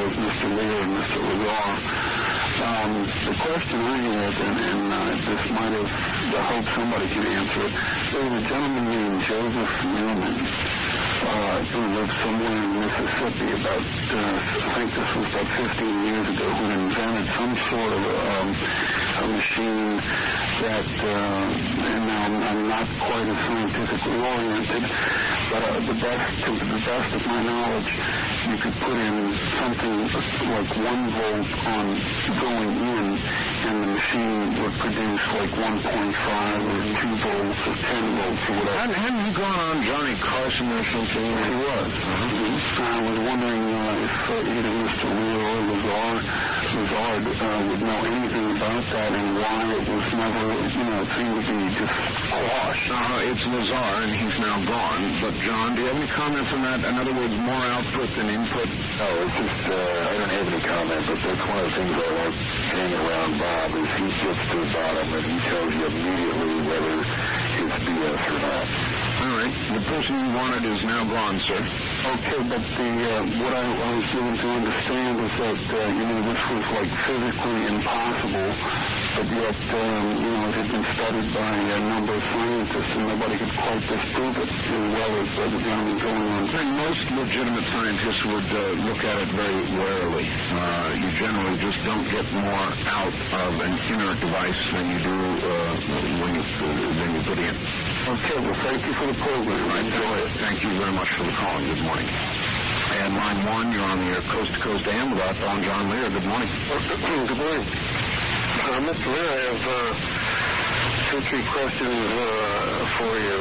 both Mr. Lear and Mr. Lazar. The question I had, and this might have, I hope somebody can answer it. There was a gentleman named Joseph Newman who lived somewhere in Mississippi about, I think this was about 15 years ago, who invented some sort of a machine that, and now I'm not quite as scientifically oriented, but the best of my knowledge, you could put in something like 1 volt on going in, and the machine would produce like 1.5 or 2 volts or 10 volts or whatever. Hadn't he gone on Johnny Carson or something? He was. I was wondering if either Mr. Lear or Lazard would know anything about that and why it was never, it seemed to be just quashed. It's Lazar, and he's now gone. But, John, do you have any comments on that? In other words, more output than input? No, it's just, I don't have any comment, but that's one of the things I like hanging around Bob is he gets to the bottom and he tells you immediately whether it's BS or not. All right. The person you wanted is now gone, sir. Okay, but what I was given to understand is that, this was like physically impossible, but yet, it had been studied by a number of scientists and nobody could quite disprove it as well as the gentleman going on. I think most legitimate scientists would look at it very warily. You generally just don't get more out of an inert device than you do when you put in. Okay, well, thank you for the program. I enjoy it. Thank you very much for the call. Good morning. And line 1, you're on the air Coast to Coast AM with outbound John Lear. Good morning. Good morning. Mr. Lear, I have 2-3 questions for you.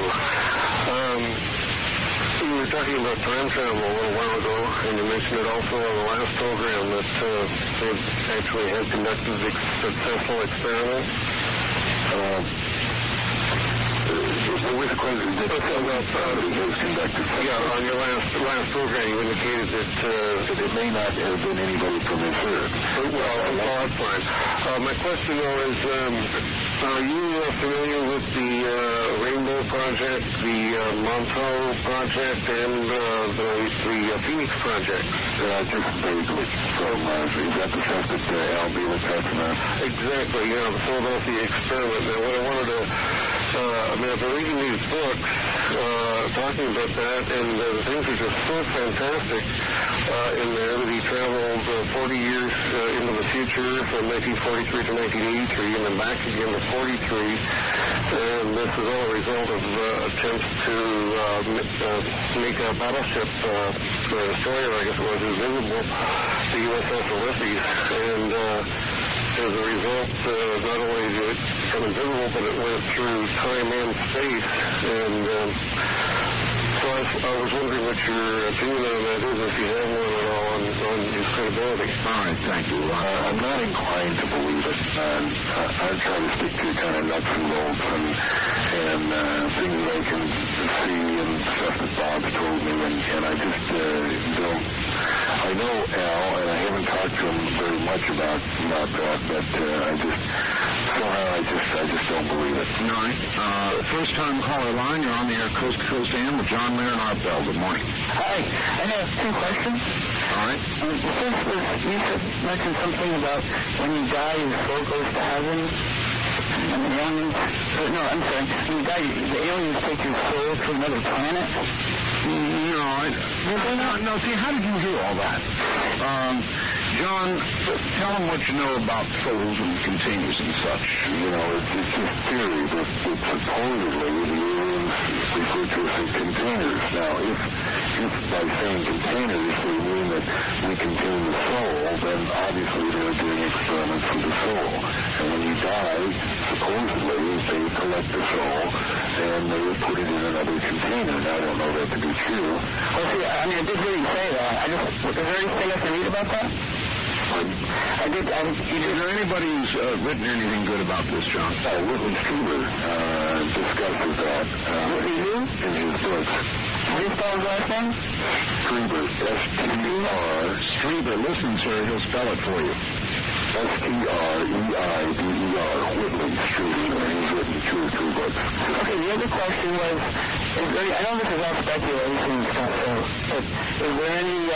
You were talking about time travel a little while ago, and you mentioned it also on the last program that they actually had conducted successful experiments. What was the question? On your last program, you indicated that it may not have been anybody from this earth. Well, that's fine. My question, though, is are you familiar with the Rainbow Project, the Montauk Project, and the Phoenix Project? Just vaguely. Is that the stuff that Al B was talking about? Exactly, the Philadelphia experiment. Now, what I wanted to I've been reading these books talking about that, and the things are just so fantastic in there that he traveled 40 years into the future from 1943 to 1983 and then back again to 43. And this is all a result of attempts to make a battleship, destroyer, I guess it was, invisible, the USS Ulysses. And as a result, not only did it become invisible, but it went through time and space. And so I was wondering what your opinion on that is, if you have one at all, on his credibility. All right, thank you. I'm not inclined to believe it. I try to stick to kind of nuts and bolts and things that I can see and stuff that Bob's told me, and I just don't. I know Al, and I haven't talked to him very much about that, but I just don't believe it. All right. First time caller line, you're on the air Coast to Coast AM with John Lear and Art Bell. Good morning. Hi. I have 2 questions. All right. The first was, you mentioned something about when you die, your soul goes to heaven. And the aliens, when you die, the aliens take your soul to another planet. No, see, how did you hear all that? John, tell them what you know about souls and containers and such. It's just theory that supposedly the aliens refer to us as containers. Now, if by saying containers they mean that we contain the soul, then obviously they're doing experiments with the soul. And when you die, supposedly they collect the soul and they will put it in another container. Now, I don't know that to be true. Well, see, I did hear you say that. Is there anything I can read about that? Is there anybody who's written anything good about this, John? Whitley Strieber discusses that in his books. How do you spell his last name? Strieber, S-T-R. Strieber, listen, sir, he'll spell it for you. S-T-R-E-I-B-E-R, Whitley Strieber, and he's written 2 or 3 books. Okay, the other question was, I know this is all speculation and stuff, but is there any